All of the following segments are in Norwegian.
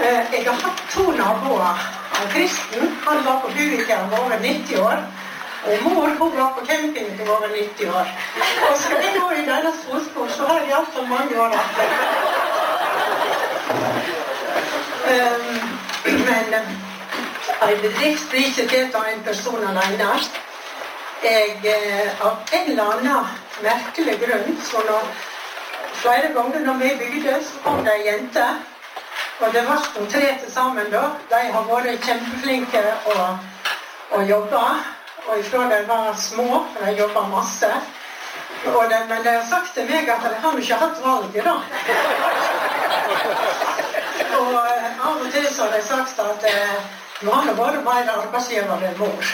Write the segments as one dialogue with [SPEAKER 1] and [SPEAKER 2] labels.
[SPEAKER 1] Jeg har hatt 2 naboer. Kristen, han var på Buvika, han var over 90 år. Og mor, hun var på camping til over 90 år. Og skal jeg gå i deres fotspor, så har jeg i hvert fall mange år etter. Men en bedrift blir ikke til av en person alene. Av en eller annen merkelig grunn, så flere ganger når vi bygde, så kom det en jente. Og det var de 3 til sammen da. De har vært kjempeflinke å jobbe. Og ifra de var små, for de jobbet masse. Men de har sagt til meg at de har ikke hatt valget da. Og av og til så har de sagt at nå har det vært mer arbeidsgiver enn mor.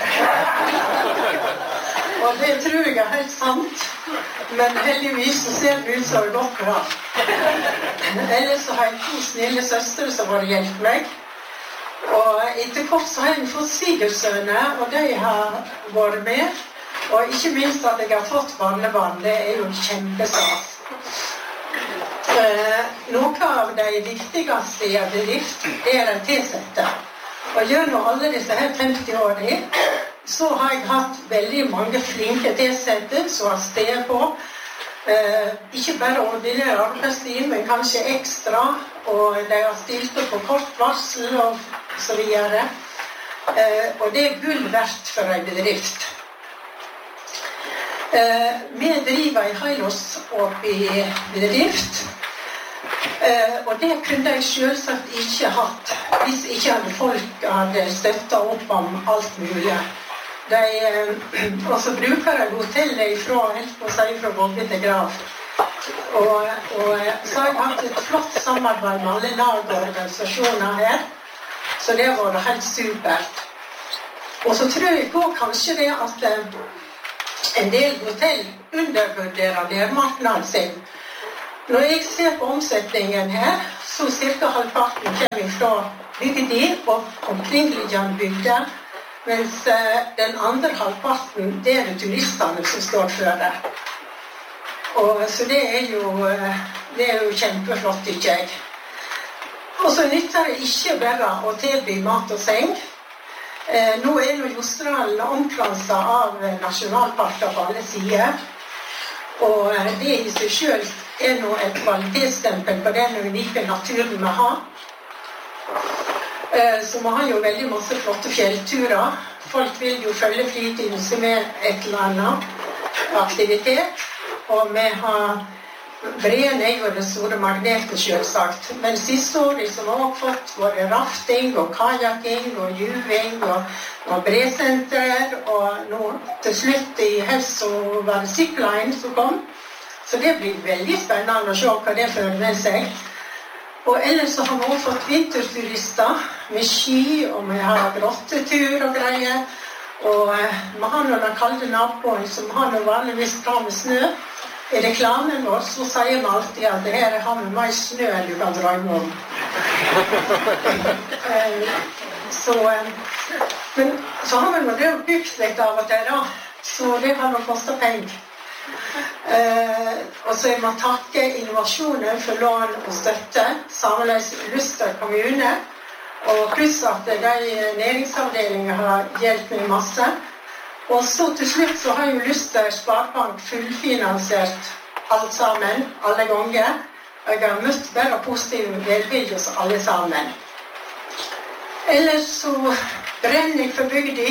[SPEAKER 1] Og det tror jeg er helt sant. Men heldigvis så ser det ut som det godt bra. Ellers så har jeg 2 snille søstre som har hjulpet meg. Og etter kort så har jeg fått svigersønner, og de har vært med. Og ikke minst at jeg har fått barnebarn, det er jo kjempestas. Noe av de viktigste i en bedrift er de tilsette. Og gjennom alle disse her 50 årene, så har jeg hatt veldig mange flinke tilsette som har sted på. Ikke bare ordinær arbeidstid, men kanskje ekstra. Og de har stilt opp på kort varsel og så videre. Og det er gull verdt for en bedrift. Vi driver en helårsåpen bedrift. Og det kunne jeg selvsagt ikke hatt hvis ikke hadde folk hadde støttet opp om alt mulig. Og så bruker jeg hotellet fra vogge til grav. Og så har jeg hatt et flott samarbeid med alle lag og organisasjoner her. Så det var helt supert. Og så tror jeg på kanskje det at en del hotell undervurderer nærmarknaden sin. Når jeg ser på omsetningen her, så cirka halvparten kommer fra bygder og omkringliggende bygder, mens den andre halvparten, det er det turistene som står for det. Så det er jo kjempeflott, ikke jeg. Og så nytter det ikke bare å tilby mat og seng. Nå er jo Jostedalen omkranset av nasjonalparker på alle sider. Og det i seg selv er nå et kvalitetsstempel på den unike naturen vi har. Så vi har jo veldig masse flotte fjellturer. Folk vil jo følge fritiden som er et eller annet aktivitet. Og vi har Breen er jo det store magnetet selvsagt. Men siste året som har også fått både rafting og kajaking og juving og bresenter. Og nå til slutt i høst så var det zipline som kom. Så det blir veldig spennende å se hva det fører med seg. Og ellers så har vi også fått vinterturister med ski, og vi har grottetur og greier. Og vi har noen kalde naboer som har noe vanligvis bra med snø. I reklamen vår så sier vi alltid at det her har vi mer snø enn du kan drømme om. Men så har vi det bygd litt av og til da, så det har nok kostet penger. Og så må jeg takke innovasjonen for lån og støtte, sammenleis Luster kommune, og pluss at de næringsavdelingene har hjulpet meg masse. Og så til slutt så har jo Luster Sparebank fullfinansiert alt sammen, alle ganger. Jeg har møtt bare positive velvilje hos alle sammen. Ellers så brenner jeg for bygda.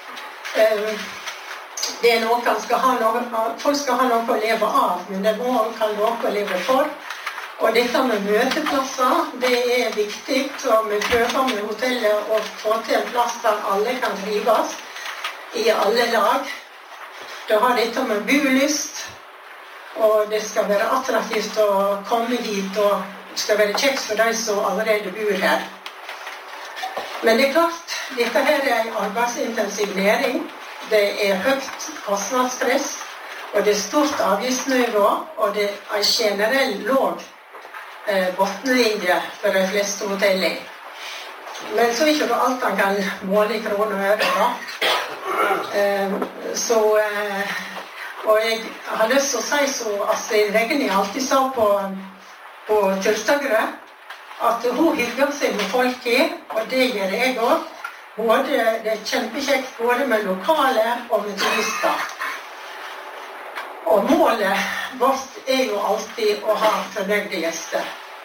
[SPEAKER 1] Det er noe folk skal ha noe å leve av, men det må også ha noe å leve for. Og dette med møteplasser, det er viktig, og vi prøver med hotellet å få til en plass der alle kan trives. I alle lag. Da har dette med bolyst, og det skal være attraktivt å komme hit, og det skal være kjekt for de som allerede bor her. Men det er klart, dette her er en arbeidsintensiv næring. Det er høyt kostnadspress, og det er stort avgiftsnivå, og det er en generell låg bottenlinje for de fleste hoteller. Men så er ikke det alt man kan måle i kroner og øre da. Og jeg har lyst til å si så Astrid Regni alltid sa på Turtagrø at hun hygger seg med folk og det gjør jeg også. Det kjempekjekt både med lokale og med turister. Og målet vårt jo alltid å ha fornøyde gjester.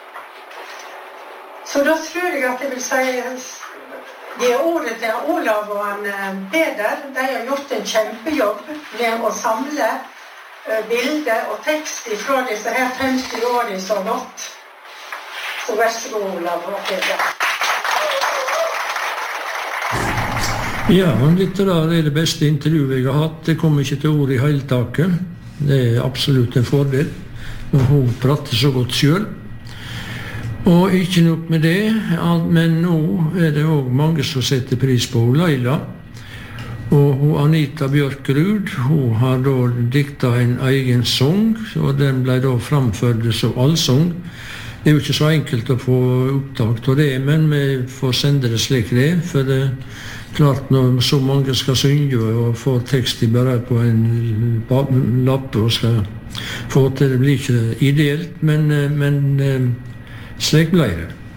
[SPEAKER 1] Så da tror jeg at jeg vil si det ordet til Olav og Peder. De har gjort en kjempejobb med å samle bilder og tekst fra disse her 50 årene så godt. Så vær så god, Olav og Peder.
[SPEAKER 2] Ja, litt av det beste intervjuet jeg har hatt. Det kommer ikke til ord i hele taket. Det absolutt en fordel når hun prater så godt selv. Og ikke nok med det, men nå det også mange som setter pris på Leila. Og Anita Bjørkerud, hun har da diktet en egen sang, og den ble da framført som allsang. Det jo ikke så enkelt å få opptak av det, men vi får sende det slik det, for det klart når så mange skal synge og få tekst bare på en lapp og skal få til det blir ikke ideelt, men slik ble det.